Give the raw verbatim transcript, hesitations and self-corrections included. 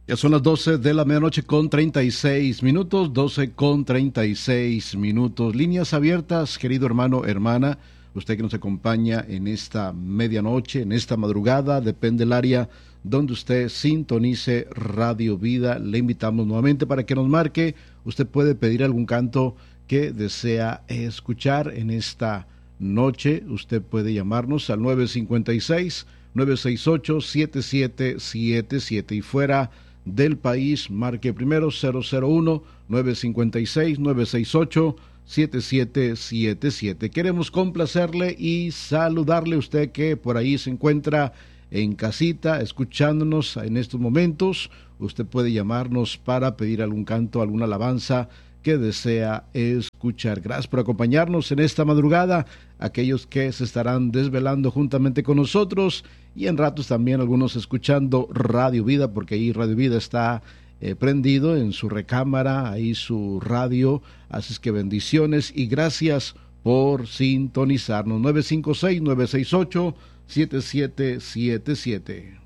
Ya son las doce de la medianoche con treinta y seis minutos, doce con treinta y seis minutos. Líneas abiertas, querido hermano, hermana, usted que nos acompaña en esta medianoche, en esta madrugada, depende del área donde usted sintonice Radio Vida. Le invitamos nuevamente para que nos marque. Usted puede pedir algún canto que desea escuchar en esta noche. Usted puede llamarnos al nueve cinco seis, nueve seis ocho, siete siete siete siete y fuera del país, marque primero cero cero uno, nueve cinco seis, nueve seis ocho, siete siete siete siete. Queremos complacerle y saludarle a usted que por ahí se encuentra en casita escuchándonos en estos momentos. Usted puede llamarnos para pedir algún canto, alguna alabanza que desea escuchar. Gracias por acompañarnos en esta madrugada, aquellos que se estarán desvelando juntamente con nosotros y en ratos también algunos escuchando Radio Vida, porque ahí Radio Vida está eh, prendido en su recámara, ahí su radio. Así es que bendiciones y gracias por sintonizarnos. nueve cinco seis, nueve seis ocho, siete siete siete siete.